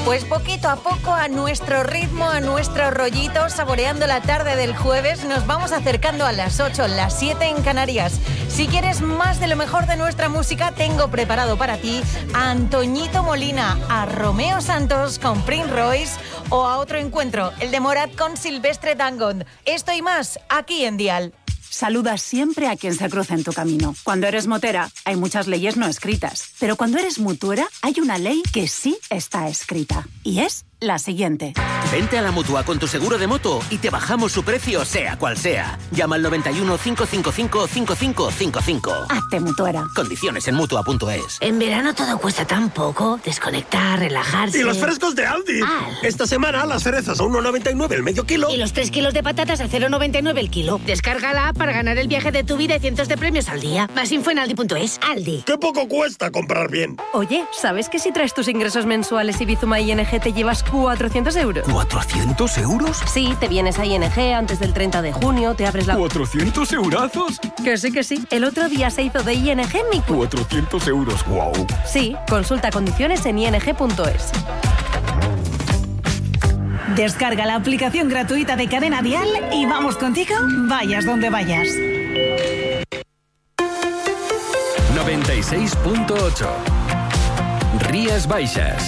Pues poquito a poco, a nuestro ritmo, a nuestro rollito, saboreando la tarde del jueves, nos vamos acercando a las 8, las 7 en Canarias. Si quieres más de lo mejor de nuestra música, tengo preparado para ti a Antoñito Molina, a Romeo Santos con Prince Royce o a otro encuentro, el de Morat con Silvestre Dangond. Esto y más, aquí en Dial. Saluda siempre a quien se cruza en tu camino. Cuando eres motera, hay muchas leyes no escritas. Pero cuando eres mutuera, hay una ley que sí está escrita. Y es la siguiente. Vente a la Mutua con tu seguro de moto y te bajamos su precio, sea cual sea. Llama al 91 555 5555. Hazte mutuera. Condiciones en Mutua.es. En verano todo cuesta tan poco. Desconectar, relajarse. ¡Y los frescos de Aldi! Esta semana las cerezas a 1,99 el medio kilo. Y los 3 kilos de patatas a 0,99 el kilo. Descarga la app para ganar el viaje de tu vida y cientos de premios al día. Más info en Aldi.es. Aldi. ¡Qué poco cuesta comprar bien! Oye, ¿sabes que si traes tus ingresos mensuales y Bizuma ING te llevas 400 euros? ¿400 euros? Sí, te vienes a ING antes del 30 de junio, te abres la... ¿400 eurazos? Que sí, que sí. El otro día se hizo de ING mi... 400 euros, guau. Sí, consulta condiciones en ing.es. Descarga la aplicación gratuita de Cadena Dial y vamos contigo, vayas donde vayas. 96.8 Rías Baixas.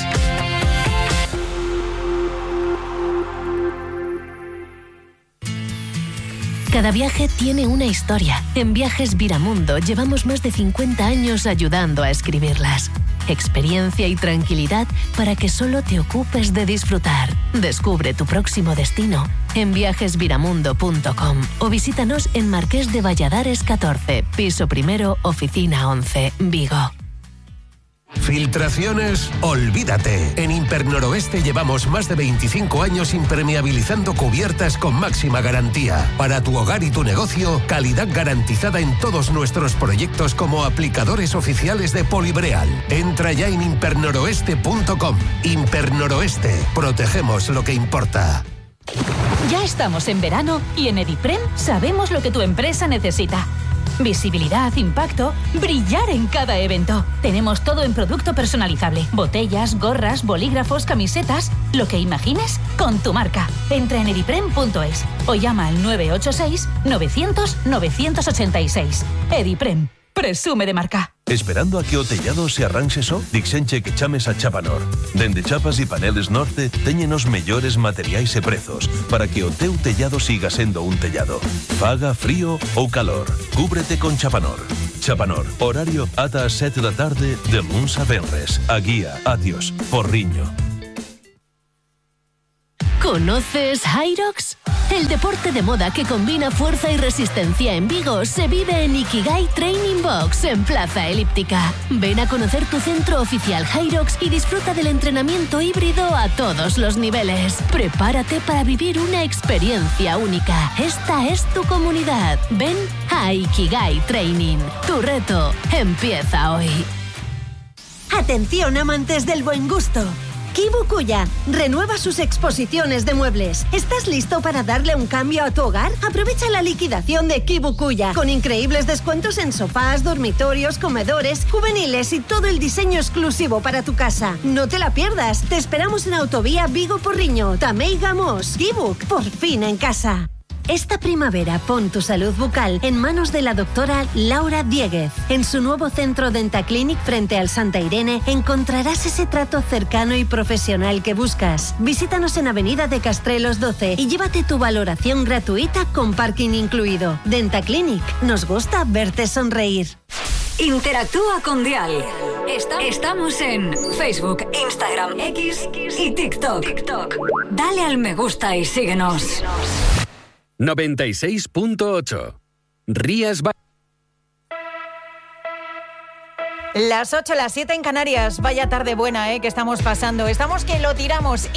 Cada viaje tiene una historia. En Viajes Viramundo llevamos más de 50 años ayudando a escribirlas. Experiencia y tranquilidad para que solo te ocupes de disfrutar. Descubre tu próximo destino en viajesviramundo.com o visítanos en Marqués de Valladares 14, piso primero, oficina 11, Vigo. Filtraciones, olvídate. En Impernoroeste llevamos más de 25 años impermeabilizando cubiertas con máxima garantía. Para tu hogar y tu negocio, calidad garantizada en todos nuestros proyectos como aplicadores oficiales de Polibreal. Entra ya en impernoroeste.com. Impernoroeste. Protegemos lo que importa. Ya estamos en verano y en Ediprem sabemos lo que tu empresa necesita. Visibilidad, impacto, brillar en cada evento. Tenemos todo en producto personalizable. Botellas, gorras, bolígrafos, camisetas, lo que imagines con tu marca. Entra en ediprem.es o llama al 986 900 986. Ediprem. Presume de marca. Esperando a que o tellado se arranxe só? Dixenche que chames a Chapanor. Dende Chapas e Paneles Norte teñen os mellores materiais e prezos para que o teu tellado siga sendo un tellado. Faga frío ou calor. Cúbrete con Chapanor. Chapanor. Horario ata as 7 da tarde de luns a venres. A Guía, Atios, Porriño. ¿Conoces Hyrox? El deporte de moda que combina fuerza y resistencia en Vigo se vive en Ikigai Training Box en Plaza Elíptica. Ven a conocer tu centro oficial Hyrox y disfruta del entrenamiento híbrido a todos los niveles. Prepárate para vivir una experiencia única. Esta es tu comunidad. Ven a Ikigai Training. Tu reto empieza hoy. Atención, amantes del buen gusto. Kibukuya renueva sus exposiciones de muebles. ¿Estás listo para darle un cambio a tu hogar? Aprovecha la liquidación de Kibukuya con increíbles descuentos en sofás, dormitorios, comedores, juveniles y todo el diseño exclusivo para tu casa. No te la pierdas. Te esperamos en Autovía Vigo-Porriño, Tamei Gamos. Kibuk, por fin en casa. Esta primavera pon tu salud bucal en manos de la doctora Laura Dieguez. En su nuevo centro Dentaclinic frente al Santa Irene encontrarás ese trato cercano y profesional que buscas. Visítanos en Avenida de Castrelos 12 y llévate tu valoración gratuita con parking incluido. Dentaclinic, nos gusta verte sonreír. Interactúa con Dial. Estamos en Facebook, Instagram, X y TikTok. Dale al me gusta y síguenos. 96.8 Rías Baixas. Las 8, las 7 en Canarias. Vaya tarde buena, que estamos pasando. Estamos que lo tiramos.